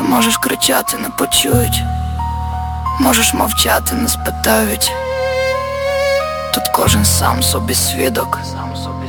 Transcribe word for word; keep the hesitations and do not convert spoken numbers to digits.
Ти можеш кричати, не почують, можеш мовчати, не спитають. Тут кожен сам собі свідок.